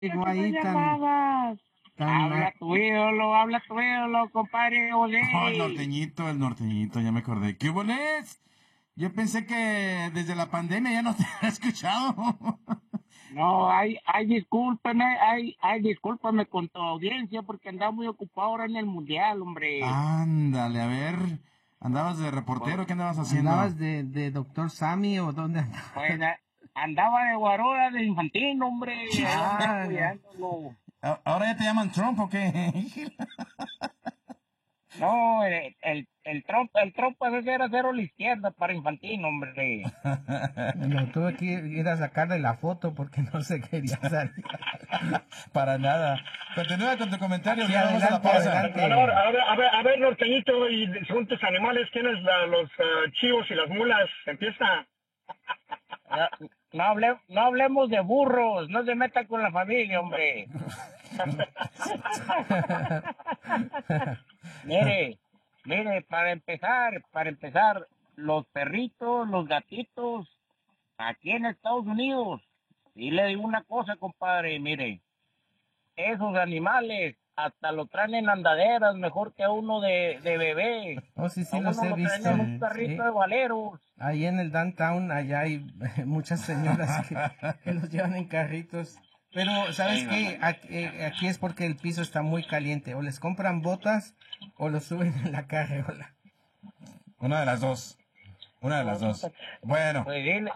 Llegó ahí tan... Habla tu ídolo, compadre José. Oh, el norteñito, ya me acordé. ¿Qué boles? Yo pensé que desde la pandemia ya no te había escuchado. No, discúlpame con tu audiencia porque andaba muy ocupado ahora en el mundial, hombre. Ándale, a ver, ¿andabas de reportero? ¿Qué andabas haciendo? ¿Andabas de doctor Sammy o dónde andabas? Pues andaba de guarola de infantil, hombre. ¿Ahora ya te llaman Trump o qué? No, el Trump parece era cero a la izquierda para infantil, hombre. No, tuve que ir a sacarle la foto porque no se quería salir. Para nada. Continúa con tu comentario. Sí, Ya vamos a la adelante, pausa. adelante. A ver, norteñito, y según tus animales, ¿tienes los chivos y las mulas? Empieza. No hablemos de burros, no se meta con la familia, hombre. Mire, para empezar, los perritos, los gatitos, aquí en Estados Unidos, y le digo una cosa, compadre, mire, esos animales hasta lo traen en andaderas mejor que a uno de bebé. Oh, sí, A los uno he lo visto. traen en un carrito de valeros. Ahí en el downtown, allá hay muchas señoras que los llevan en carritos. Pero, ¿sabes qué? Aquí es porque el piso está muy caliente. O les compran botas o los suben en la carreola. Una de las dos. Bueno. Pues dile.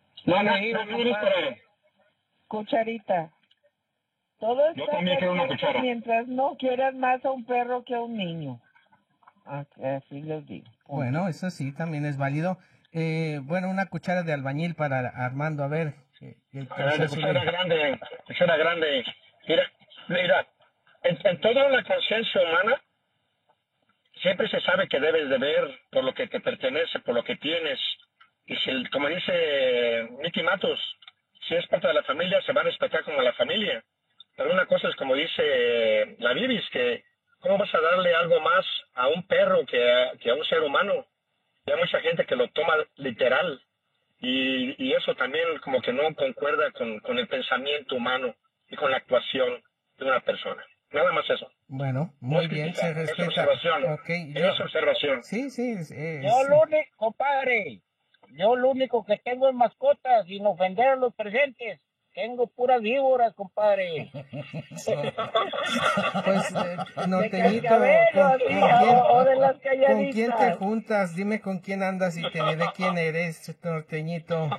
Cucharita. Todo Yo está también quiero una perfecto cuchara. mientras no quieras más a un perro que a un niño. Así les digo. Bueno, eso sí, también es válido. Bueno, una cuchara de albañil para Armando, a ver. Cuchara grande. Mira, en toda la conciencia humana, siempre se sabe que debes de ver por lo que te pertenece, por lo que tienes. Y si, como dice Mickey Matos, si es parte de la familia, se va a respetar como la familia. Pero una cosa es como dice la Bibis, que ¿cómo vas a darle algo más a un perro que a un ser humano? Y hay mucha gente que lo toma literal. Y eso también como que no concuerda con el pensamiento humano y con la actuación de una persona. Nada más eso. Bueno, muy No bien, se respeta. Es observación. Okay, Es observación. Sí. Yo lo único que tengo es mascotas, sin ofender a los presentes. Tengo puras víboras, compadre. Pues, norteñito, ¿con quién te juntas? Dime con quién andas y te diré quién eres, norteñito.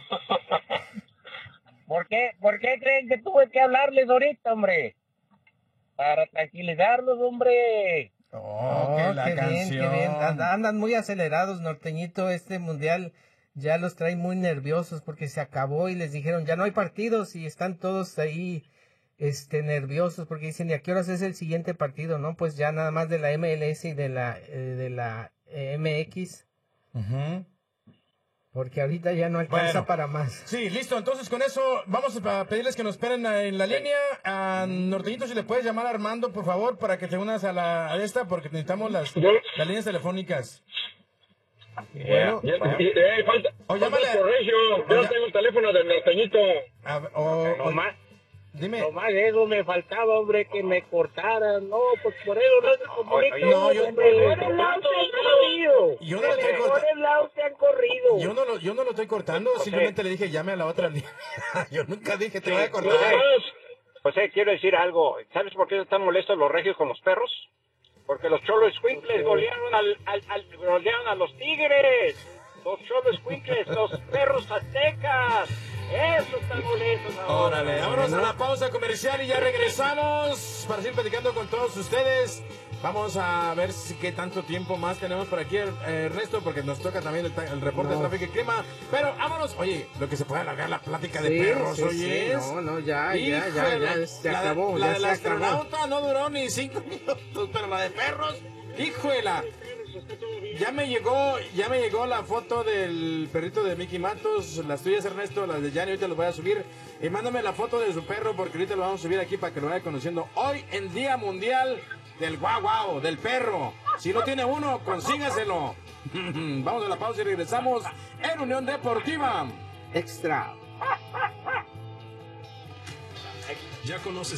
¿Por qué creen que tuve que hablarles ahorita, hombre? Para tranquilizarlos, hombre. Qué bien. Andan muy acelerados, norteñito. Este mundial ya los trae muy nerviosos porque se acabó y les dijeron ya no hay partidos y están todos ahí nerviosos porque dicen ¿y a qué horas es el siguiente partido? No, pues ya nada más de la MLS y de la MX. Porque ahorita ya no alcanza para más. Sí, listo. Entonces con eso vamos a pedirles que nos esperen en la línea. A Norteñito, si le puedes llamar a Armando, por favor, para que te unas a esta, porque necesitamos las líneas telefónicas. Bueno, llámale. Yo no tengo el teléfono del norteñito. Dime. Nomás eso me faltaba, hombre, que me cortaran. No, pues por eso no se comunica. Yo no lo estoy cortando, simplemente le dije llame a la otra línea. Yo nunca dije te voy a cortar. José, quiero decir algo. ¿Sabes por qué están molestos los regios con los perros? Porque los cholos squinkles golearon a los tigres. Los cholos squinkles, los perros aztecas. Eso están molestos ahora. Órale, vámonos a la pausa comercial y ya regresamos para seguir platicando con todos ustedes. Vamos a ver qué tanto tiempo más tenemos por aquí, Ernesto, porque nos toca también el reporte de tráfico y clima. Pero vámonos. Oye, lo que se puede alargar la plática de perros, oye. Ya, se acabó. La del astronauta no duró ni 5 minutos, pero la de perros, híjole. Ya me llegó la foto del perrito de Mickey Matos, las tuyas, Ernesto, las de Yanni, ahorita los voy a subir. Y mándame la foto de su perro porque ahorita lo vamos a subir aquí para que lo vaya conociendo. Hoy en Día Mundial del guau, del perro. Si no tiene uno, consígaselo. Vamos a la pausa y regresamos en Unión Deportiva Extra. ¿Ya conoces